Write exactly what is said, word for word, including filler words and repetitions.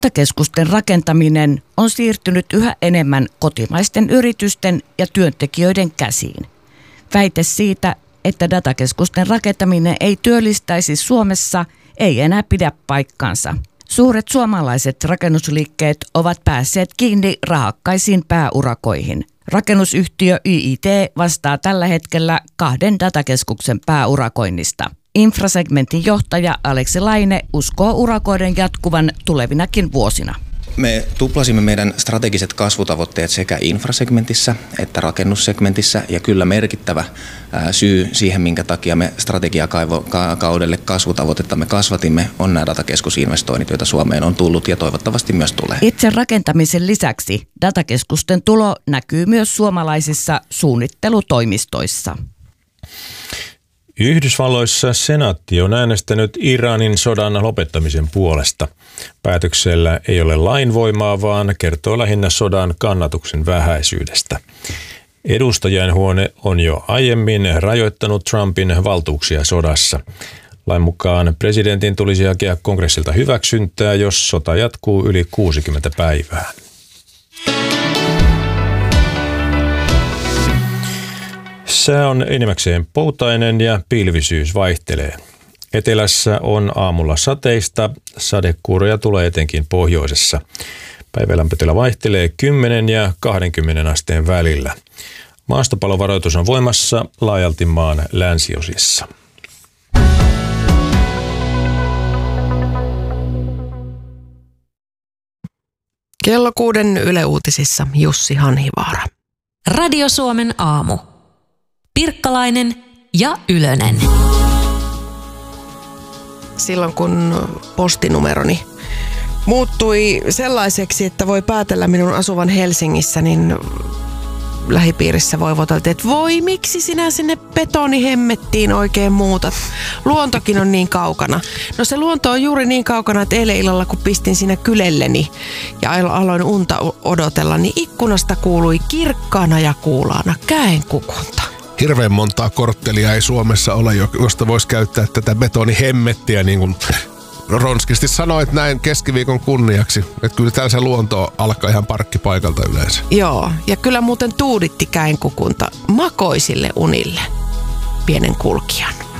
Datakeskusten rakentaminen on siirtynyt yhä enemmän kotimaisten yritysten ja työntekijöiden käsiin. Väite siitä, että datakeskusten rakentaminen ei työllistäisi Suomessa, ei enää pidä paikkansa. Suuret suomalaiset rakennusliikkeet ovat päässeet kiinni rahakkaisiin pääurakoihin. Rakennusyhtiö Y I T vastaa tällä hetkellä kahden datakeskuksen pääurakoinnista. Infrasegmentin johtaja Aleksi Laine uskoo urakoiden jatkuvan tulevinakin vuosina. Me tuplasimme meidän strategiset kasvutavoitteet sekä infrasegmentissä että rakennussegmentissä, ja kyllä merkittävä syy siihen, minkä takia me strategiakaudelle kasvutavoitettamme kasvatimme, on nämä datakeskusinvestoinnit, joita Suomeen on tullut ja toivottavasti myös tulee. Itse rakentamisen lisäksi datakeskusten tulo näkyy myös suomalaisissa suunnittelutoimistoissa. Yhdysvalloissa senaatti on äänestänyt Iranin sodan lopettamisen puolesta. Päätöksellä ei ole lainvoimaa, vaan kertoo lähinnä sodan kannatuksen vähäisyydestä. Edustajainhuone on jo aiemmin rajoittanut Trumpin valtuuksia sodassa. Lain mukaan presidentin tulisi hakea kongressilta hyväksyntää, jos sota jatkuu yli kuusikymmentä päivää. Sää on enimmäkseen poutainen ja pilvisyys vaihtelee. Etelässä on aamulla sateista, sadekuuroja tulee etenkin pohjoisessa. Päivälämpötila vaihtelee kymmenen ja kaksikymmentä asteen välillä. Maastopalovaroitus on voimassa laajalti maan länsiosissa. Kello kuuden Yle Uutisissa Jussi Hanhivaara. Radio Suomen aamu. Pirkkalainen ja Ylönen. Silloin kun postinumeroni muuttui sellaiseksi, että voi päätellä minun asuvan Helsingissä, niin lähipiirissä voivoteltiin, että voi, miksi sinä sinne betonihemmettiin oikein muutat? Luontokin on niin kaukana. No se luonto on juuri niin kaukana, että eilen illalla kun pistin siinä kylelleni ja aloin unta odotella, niin ikkunasta kuului kirkkaana ja kuulaana käenkukunta. Hirveän montaa korttelia ei Suomessa ole, josta voisi käyttää tätä betonihemmettiä, niin kuin ronskisti sanoit näin keskiviikon kunniaksi. Että kyllä täällä se luonto alkaa ihan parkkipaikalta yleensä. Joo, ja kyllä muuten tuuditti käenkukunta makoisille unille pienen kulkijan.